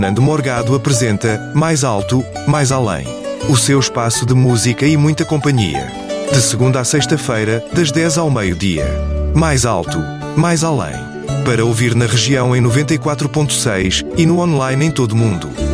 Fernando Morgado apresenta Mais Alto, Mais Além. O seu espaço de música e muita companhia. De segunda a sexta-feira, das 10 ao meio-dia. Mais Alto, Mais Além. Para ouvir na região em 94.6 e no online em todo mundo.